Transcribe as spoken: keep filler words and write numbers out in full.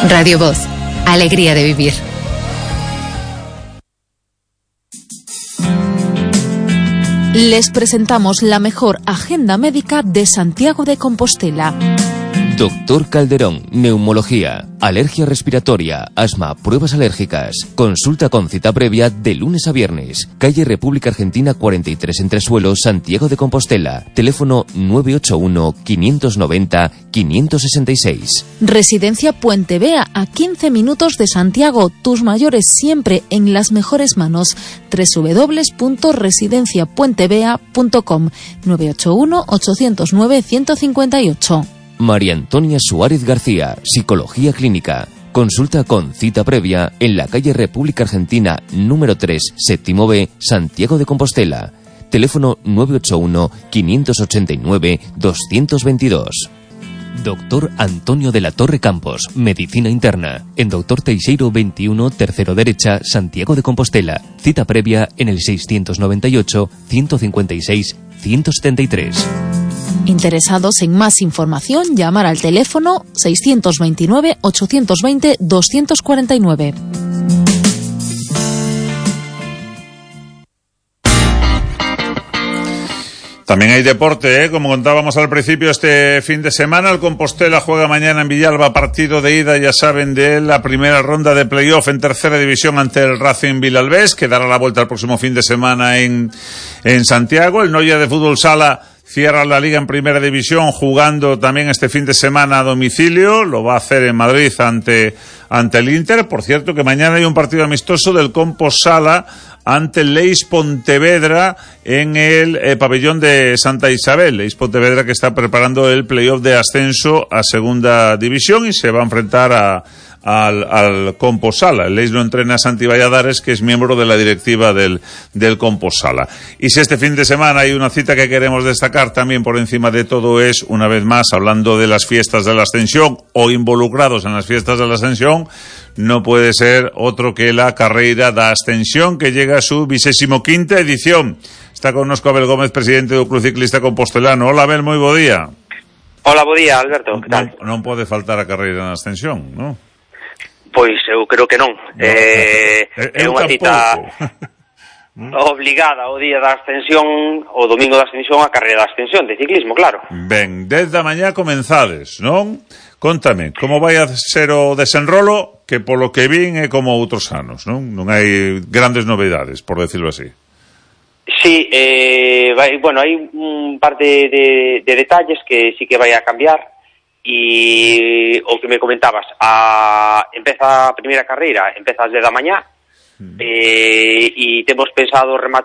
Radio Voz, alegría de vivir. Les presentamos la mejor agenda médica de Santiago de Compostela. Doctor Calderón, neumología, alergia respiratoria, asma, pruebas alérgicas. Consulta con cita previa de lunes a viernes. Calle República Argentina cuarenta y tres Entresuelo, Santiago de Compostela. Teléfono nueve ocho uno, quinientos noventa, quinientos sesenta y seis. Residencia Puente Vea, a quince minutos de Santiago. Tus mayores siempre en las mejores manos. doble u doble u doble u punto residencia puente vea punto com. nueve ocho uno, ocho cero nueve, uno cinco ocho. María Antonia Suárez García, Psicología Clínica. Consulta con cita previa en la calle República Argentina número tres, séptimo B, Santiago de Compostela. Teléfono nueve ocho uno, quinientos ochenta y nueve, doscientos veintidós. Doctor Antonio de la Torre Campos, Medicina Interna. En Doctor Teixeiro veintiuno, tercero derecha, Santiago de Compostela. Cita previa en el seiscientos noventa y ocho, ciento cincuenta y seis, ciento setenta y tres. Interesados en más información, llamar al teléfono seiscientos veintinueve, ochocientos veinte, doscientos cuarenta y nueve. También hay deporte, ¿eh? Como contábamos al principio, este fin de semana el Compostela juega mañana en Villalba, partido de ida, ya saben, de la primera ronda de playoff en tercera división ante el Racing Vilalbés, que dará la vuelta el próximo fin de semana en, en Santiago. El Noia de Fútbol Sala cierra la liga en primera división jugando también este fin de semana a domicilio. Lo va a hacer en Madrid ante, ante el Inter. Por cierto, que mañana hay un partido amistoso del Compostela ante el Leis Pontevedra en el eh, pabellón de Santa Isabel. Leis Pontevedra, que está preparando el playoff de ascenso a segunda división y se va a enfrentar a al, al Compostela. El Leis lo entrena a Santi Valladares, que es miembro de la directiva del, del Compostela. Y si este fin de semana hay una cita que queremos destacar también por encima de todo, es, una vez más, hablando de las fiestas de la Ascensión o involucrados en las fiestas de la Ascensión, no puede ser otro que la Carreira da Ascensión, que llega a su vigésimo quinta edición. Está con nosco Abel Gómez, presidente do Club Ciclista Compostelano. Hola, Abel, moi bo día. Hola, bo día, Alberto, que tal? Non, non pode faltar a Carreira da Ascensión, non? Pois eu creo que non. No, eh, é unha cita obligada o día da Ascensión, o domingo da Ascensión, a Carreira da Ascensión de ciclismo, claro. Ben, desde a mañá comenzades, non? Contame, como vai a ser o desenrolo, que polo que vin é como outros anos, non? Non hai grandes novedades, por decirlo así. Sí, eh, vai, bueno, hai un par de, de, de detalles que sí que vai a cambiar. E o que me comentabas, a, empeza a primeira carreira, empeza ás dez da mañá, mm. eh, e temos pensado rematar